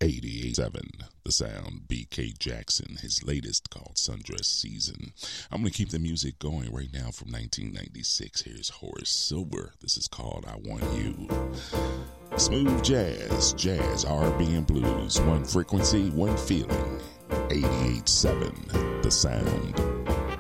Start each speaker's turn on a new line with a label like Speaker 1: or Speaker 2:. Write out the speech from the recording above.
Speaker 1: 88.7 The Sound, BK Jackson, his latest called Sundress Season. I'm going to keep the music going right now from 1996. Here's Horace Silver. This is called I Want You. Smooth jazz, R&B and blues. One frequency, one feeling. 88.7 The Sound.